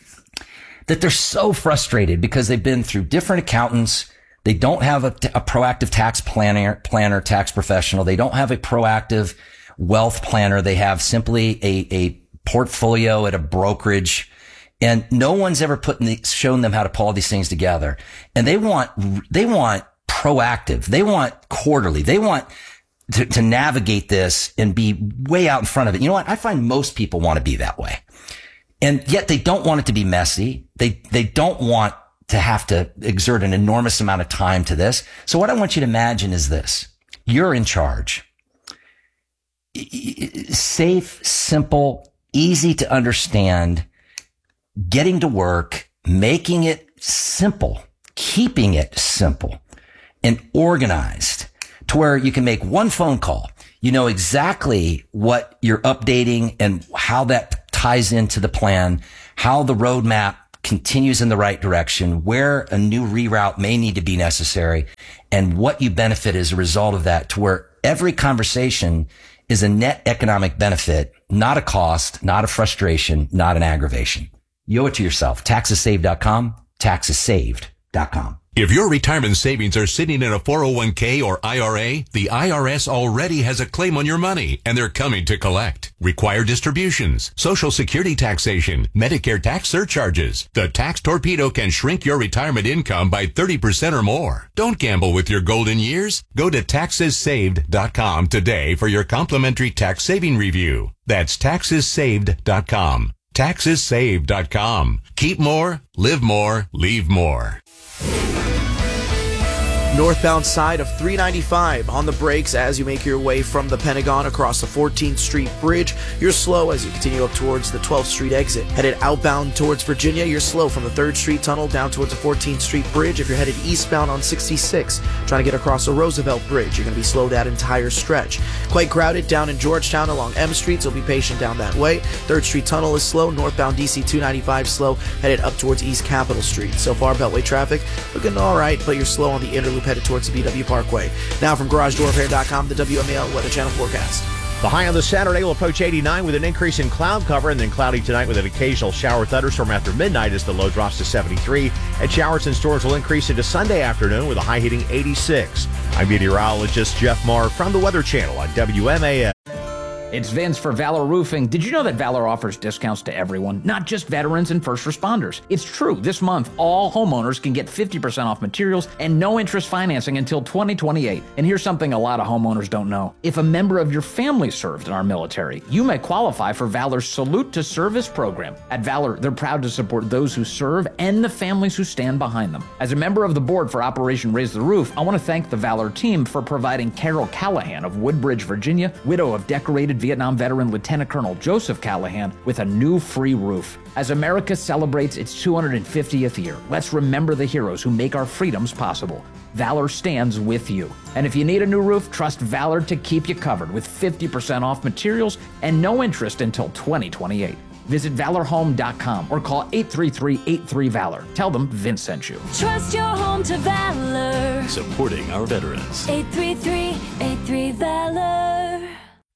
that they're so frustrated because they've been through different accountants. They don't have a proactive tax planner, tax professional. They don't have a proactive wealth planner. They have simply a portfolio at a brokerage, and no one's ever shown them how to pull all these things together. And they want proactive. They want quarterly. They want to navigate this and be way out in front of it. You know what? I find most people want to be that way. And yet they don't want it to be messy. They don't want to have to exert an enormous amount of time to this. So what I want you to imagine is this. You're in charge. Safe, simple, easy to understand getting to work, making it simple, keeping it simple and organized to where you can make one phone call. You know exactly what you're updating and how that ties into the plan, how the roadmap continues in the right direction, where a new reroute may need to be necessary, and what you benefit as a result of that, to where every conversation is a net economic benefit, not a cost, not a frustration, not an aggravation. You owe it to yourself. TaxesSaved.com, TaxesSaved.com. If your retirement savings are sitting in a 401k or IRA, the IRS already has a claim on your money, and they're coming to collect. Required distributions, Social Security taxation, Medicare tax surcharges. The Tax Torpedo can shrink your retirement income by 30% or more. Don't gamble with your golden years. Go to TaxesSaved.com today for your complimentary tax saving review. That's TaxesSaved.com. TaxesSaved.com. Keep more, live more, leave more. Northbound side of 395 on the brakes as you make your way from the Pentagon across the 14th Street Bridge. You're slow as you continue up towards the 12th Street exit. Headed outbound towards Virginia, you're slow from the 3rd Street Tunnel down towards the 14th Street Bridge. If you're headed eastbound on 66, trying to get across the Roosevelt Bridge, you're going to be slow that entire stretch. Quite crowded down in Georgetown along M Street, so be patient down that way. 3rd Street Tunnel is slow. Northbound DC 295 slow, headed up towards East Capitol Street. So far, Beltway traffic looking all right, but you're slow on the inner loop headed towards the BW Parkway. Now from GarageDoorRepair.com, the WMAL Weather Channel forecast. The high on the Saturday will approach 89 with an increase in cloud cover, and then cloudy tonight with an occasional shower thunderstorm after midnight as the low drops to 73. And showers and storms will increase into Sunday afternoon with a high hitting 86. I'm meteorologist Jeff Marr from the Weather Channel on WMAL. It's Vince for Valor Roofing. Did you know that Valor offers discounts to everyone, not just veterans and first responders? It's true. This month, all homeowners can get 50% off materials and no interest financing until 2028. And here's something a lot of homeowners don't know. If a member of your family served in our military, you may qualify for Valor's Salute to Service program. At Valor, they're proud to support those who serve and the families who stand behind them. As a member of the board for Operation Raise the Roof, I want to thank the Valor team for providing Carol Callahan of Woodbridge, Virginia, widow of decorated Vietnam veteran Lieutenant Colonel Joseph Callahan, with a new free roof. As America celebrates its 250th year, let's remember the heroes who make our freedoms possible. Valor stands with you. And if you need a new roof, trust Valor to keep you covered with 50% off materials and no interest until 2028. Visit ValorHome.com or call 833-83-VALOR. Tell them Vince sent you. Trust your home to Valor. Supporting our veterans. 833-83-VALOR.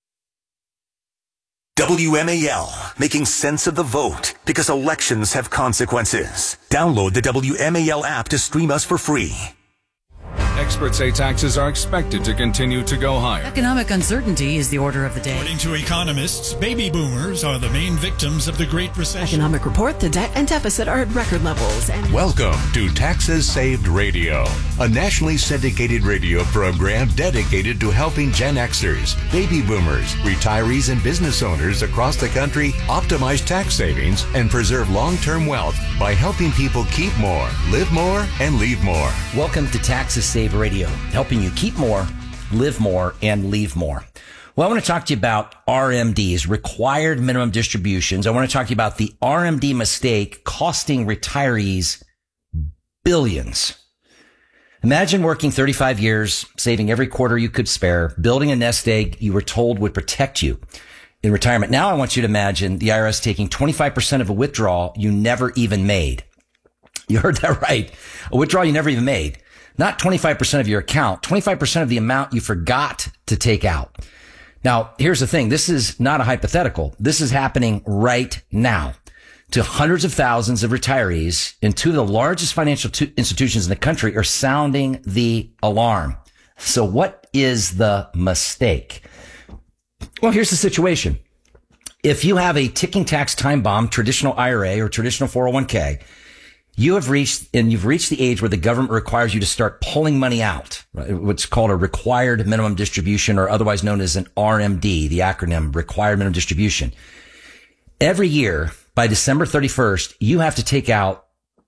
WMAL, making sense of the vote because elections have consequences. Download the WMAL app to stream us for free. Experts say taxes are expected to continue to go higher. Economic uncertainty is the order of the day. According to economists, baby boomers are the main victims of the Great Recession. Economic report, the debt and deficit are at record levels. And Welcome to Taxes Saved Radio, a nationally syndicated radio program dedicated to helping Gen Xers, baby boomers, retirees, and business owners across the country optimize tax savings and preserve long-term wealth by helping people keep more, live more, and leave more. Welcome to Taxes Saved Radio, helping you keep more, live more, and leave more. Well, I want to talk to you about RMDs, required minimum distributions. I want to talk to you about the RMD mistake costing retirees billions. Imagine working 35 years, saving every quarter you could spare, building a nest egg you were told would protect you in retirement. Now I want you to imagine the IRS taking 25% of a withdrawal you never even made. You heard that right. A withdrawal you never even made. Not 25% of your account, 25% of the amount you forgot to take out. Now, here's the thing. This is not a hypothetical. This is happening right now to hundreds of thousands of retirees, and two of the largest financial institutions in the country are sounding the alarm. So what is the mistake? Well, here's the situation. If you have a ticking tax time bomb, traditional IRA or traditional 401k, you've reached the age where the government requires you to start pulling money out, right? What's called a required minimum distribution, or otherwise known as an RMD, the acronym required minimum distribution. Every year by December 31st, you have to take out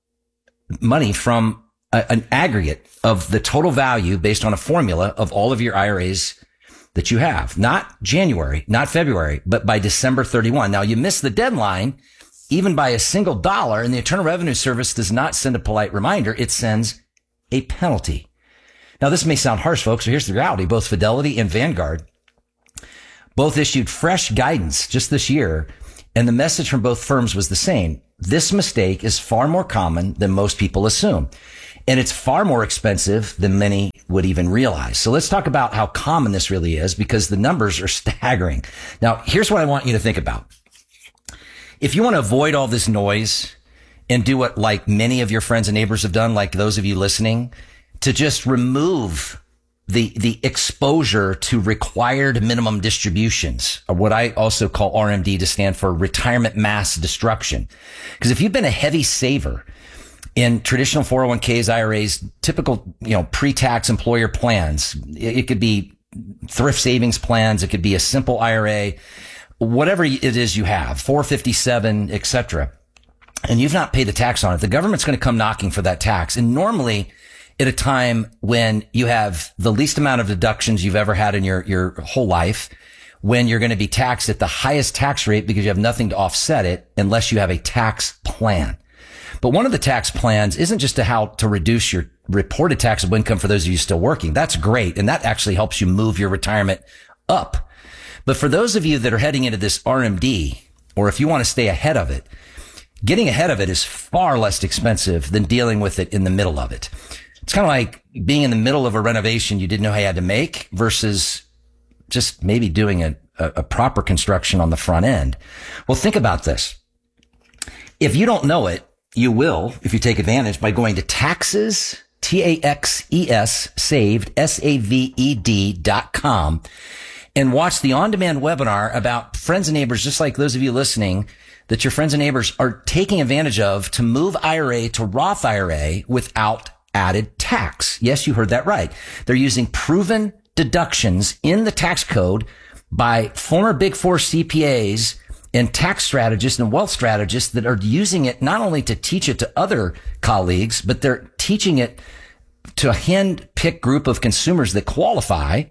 money from an aggregate of the total value based on a formula of all of your IRAs that you have. Not January, not February, but by December 31. Now you miss the deadline even by a single dollar, and the Internal Revenue Service does not send a polite reminder, it sends a penalty. Now, this may sound harsh, folks, but here's the reality. Both Fidelity and Vanguard both issued fresh guidance just this year, and the message from both firms was the same. This mistake is far more common than most people assume, and it's far more expensive than many would even realize. So let's talk about how common this really is, because the numbers are staggering. Now, here's what I want you to think about. If you want to avoid all this noise and do what like many of your friends and neighbors have done, like those of you listening, to just remove the exposure to required minimum distributions, or what I also call RMD to stand for retirement mass destruction. Because if you've been a heavy saver in traditional 401ks, IRAs, typical, pre-tax employer plans, it could be thrift savings plans, it could be a simple IRA, whatever it is you have, 457, etc., and you've not paid the tax on it, the government's going to come knocking for that tax. And normally, at a time when you have the least amount of deductions you've ever had in your whole life, when you're going to be taxed at the highest tax rate because you have nothing to offset it unless you have a tax plan. But one of the tax plans isn't just how to reduce your reported taxable income for those of you still working. That's great. And that actually helps you move your retirement up. But for those of you that are heading into this RMD, or if you want to stay ahead of it, getting ahead of it is far less expensive than dealing with it in the middle of it. It's kind of like being in the middle of a renovation you didn't know how you had to make versus just maybe doing a proper construction on the front end. Well, think about this. If you don't know it, you will if you take advantage by going to taxes, TAXES, saved, SAVED.com, and watch the on-demand webinar about friends and neighbors, just like those of you listening, that your friends and neighbors are taking advantage of to move IRA to Roth IRA without added tax. Yes, you heard that right. They're using proven deductions in the tax code by former Big Four CPAs and tax strategists and wealth strategists that are using it not only to teach it to other colleagues, but they're teaching it to a hand-picked group of consumers that qualify.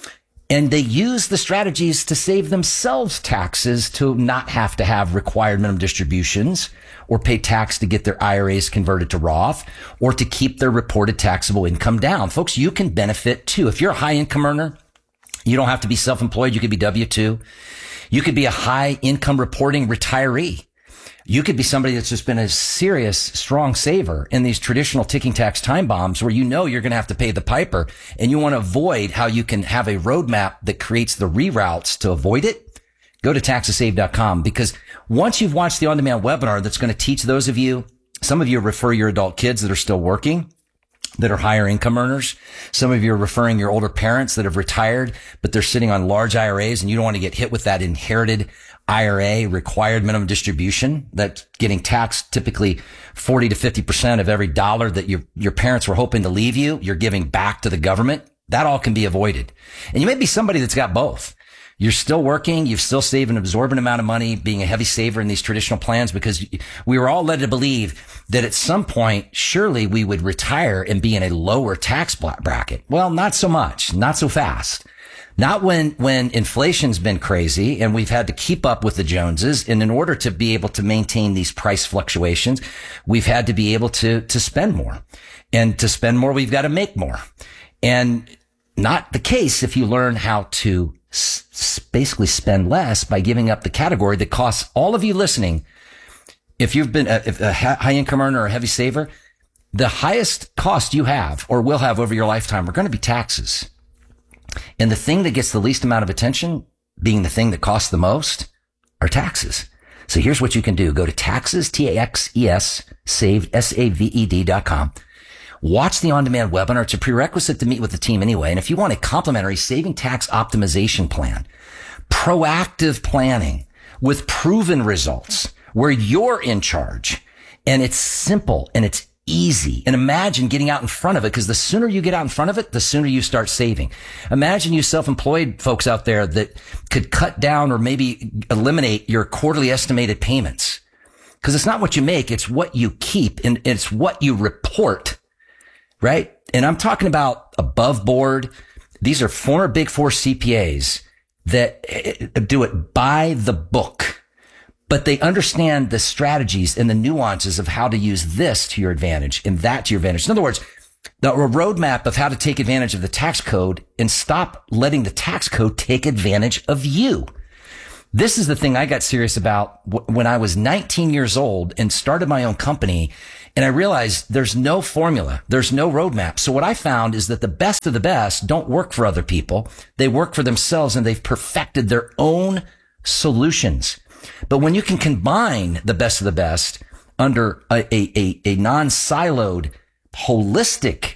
And they use the strategies to save themselves taxes, to not have to have required minimum distributions or pay tax to get their IRAs converted to Roth, or to keep their reported taxable income down. Folks, you can benefit too. If you're a high income earner, you don't have to be self-employed. You could be W-2. You could be a high income reporting retiree. You could be somebody that's just been a serious, strong saver in these traditional ticking tax time bombs where you're going to have to pay the piper, and you want to avoid how you can have a roadmap that creates the reroutes to avoid it. Go to taxesave.com, because once you've watched the on-demand webinar that's going to teach those of you, some of you refer your adult kids that are still working, that are higher income earners. Some of you are referring your older parents that have retired, but they're sitting on large IRAs, and you don't want to get hit with that inherited IRA required minimum distribution that's getting taxed typically 40 to 50% of every dollar that your parents were hoping to leave you. You're giving back to the government. That all can be avoided. And you may be somebody that's got both. You're still working. You've still saved an absorbent amount of money being a heavy saver in these traditional plans, because we were all led to believe that at some point, surely we would retire and be in a lower tax bracket. Well, not so much, not so fast. Not when inflation's been crazy and we've had to keep up with the Joneses. And in order to be able to maintain these price fluctuations, we've had to be able to spend more. And to spend more, we've got to make more. And not the case if you learn how to basically spend less by giving up the category that costs all of you listening. If you've been a high income earner or a heavy saver, the highest cost you have or will have over your lifetime are going to be taxes. And the thing that gets the least amount of attention, being the thing that costs the most, are taxes. So here's what you can do. Go to taxes, TAXES, saved, SAVED.com. Watch the on-demand webinar. It's a prerequisite to meet with the team anyway. And if you want a complimentary saving tax optimization plan, proactive planning with proven results where you're in charge, and it's simple and it's easy. And imagine getting out in front of it, because the sooner you get out in front of it, the sooner you start saving. Imagine you self-employed folks out there that could cut down or maybe eliminate your quarterly estimated payments. Because it's not what you make, it's what you keep, and it's what you report, right? And I'm talking about above board. These are former Big Four CPAs that do it by the book. but they understand the strategies and the nuances of how to use this to your advantage and that to your advantage. In other words, the roadmap of how to take advantage of the tax code and stop letting the tax code take advantage of you. This is the thing I got serious about when I was 19 years old and started my own company. And I realized there's no formula. There's no roadmap. So what I found is that the best of the best don't work for other people. They work for themselves, and they've perfected their own solutions. But when you can combine the best of the best under a non-siloed, holistic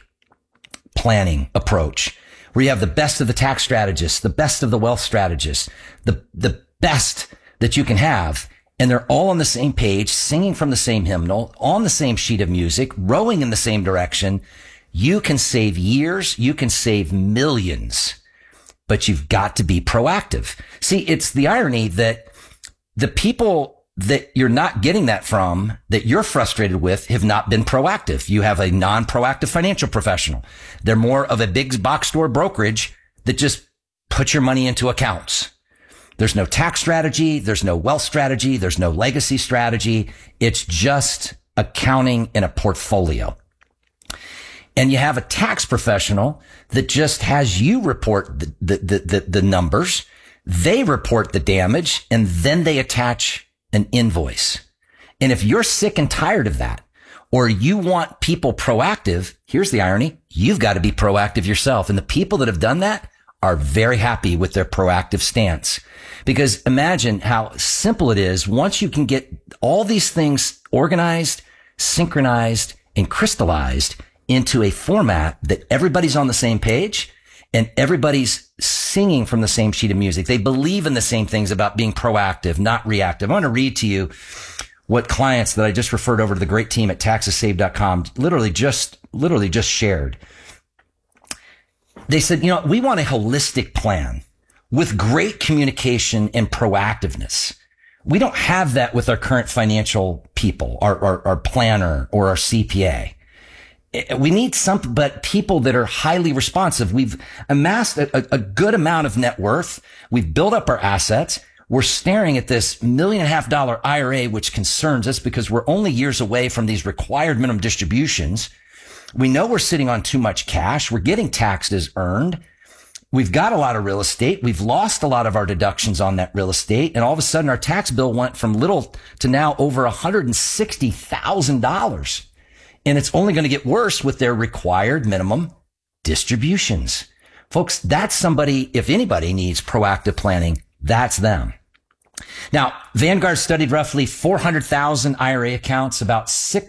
planning approach, where you have the best of the tax strategists, the best of the wealth strategists, the best that you can have, and they're all on the same page, singing from the same hymnal, on the same sheet of music, rowing in the same direction, you can save years, you can save millions, but you've got to be proactive. See, it's the irony that the people that you're not getting that from, that you're frustrated with, have not been proactive. You have a non-proactive financial professional. They're more of a big box store brokerage that just puts your money into accounts. There's no tax strategy. There's no wealth strategy. There's no legacy strategy. It's just accounting in a portfolio. And you have a tax professional that just has you report the numbers. They report the damage, and then they attach an invoice. And if you're sick and tired of that, or you want people proactive, here's the irony. You've got to be proactive yourself. And the people that have done that are very happy with their proactive stance. Because imagine how simple it is once you can get all these things organized, synchronized, and crystallized into a format that everybody's on the same page and everybody's singing from the same sheet of music. They believe in the same things about being proactive, not reactive. I want to read to you what clients that I just referred over to the great team at taxessaved.com literally just shared. They said, we want a holistic plan with great communication and proactiveness. We don't have that with our current financial people, our planner or our CPA. We need but people that are highly responsive. We've amassed a good amount of net worth. We've built up our assets. We're staring at this $1.5 million IRA, which concerns us because we're only years away from these required minimum distributions. We know we're sitting on too much cash. We're getting taxed as earned. We've got a lot of real estate. We've lost a lot of our deductions on that real estate. And all of a sudden our tax bill went from little to now over $160,000. And it's only going to get worse with their required minimum distributions. Folks, that's somebody, if anybody needs proactive planning, that's them. Now, Vanguard studied roughly 400,000 IRA accounts. About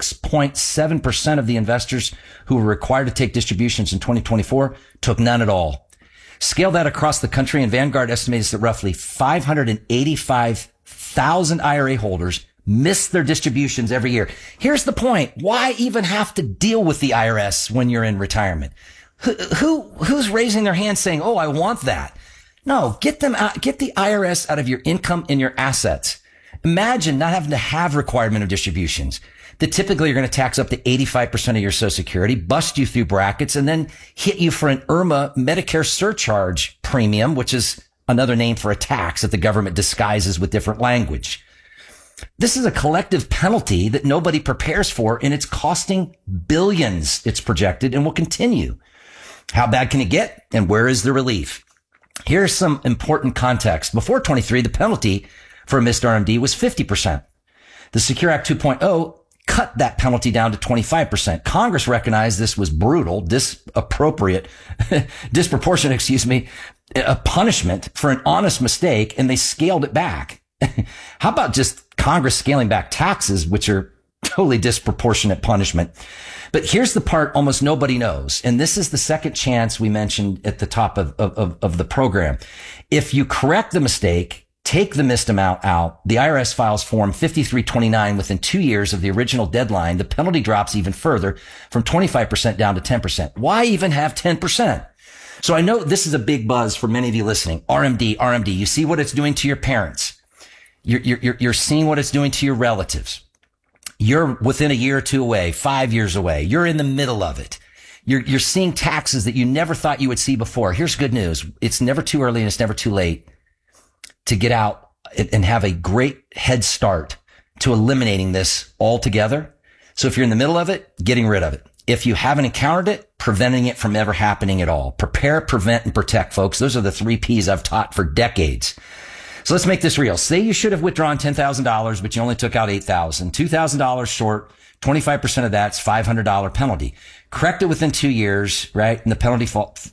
6.7% of the investors who were required to take distributions in 2024 took none at all. Scale that across the country, and Vanguard estimates that roughly 585,000 IRA holders miss their distributions every year. Here's the point. Why even have to deal with the IRS when you're in retirement? Who's raising their hand saying, oh, I want that? No, get them out, get the IRS out of your income and your assets. Imagine not having to have requirement of distributions that typically you're going to tax up to 85% of your Social Security, bust you through brackets, and then hit you for an IRMA Medicare surcharge premium, which is another name for a tax that the government disguises with different language. This is a collective penalty that nobody prepares for, and it's costing billions, it's projected, and will continue. How bad can it get, and where is the relief? Here's some important context. Before 23, the penalty for a missed RMD was 50%. The Secure Act 2.0 cut that penalty down to 25%. Congress recognized this was brutal, disproportionate, a punishment for an honest mistake, and they scaled it back. How about just Congress scaling back taxes, which are totally disproportionate punishment? But here's the part almost nobody knows. And this is the second chance we mentioned at the top of the program. If you correct the mistake, take the missed amount out, the IRS files Form 5329 within 2 years of the original deadline, the penalty drops even further from 25% down to 10%. Why even have 10%? So I know this is a big buzz for many of you listening. RMD. You see what it's doing to your parents. You're seeing what it's doing to your relatives. You're within a year or two away, 5 years away. You're in the middle of it. You're seeing taxes that you never thought you would see before. Here's good news. It's never too early and it's never too late to get out and have a great head start to eliminating this altogether. So if you're in the middle of it, getting rid of it. If you haven't encountered it, preventing it from ever happening at all. Prepare, prevent, and protect, folks. Those are the 3 Ps I've taught for decades. So let's make this real. Say you should have withdrawn $10,000, but you only took out $8,000. $2,000 short, 25% of that's $500 penalty. Correct it within 2 years, right? And the penalty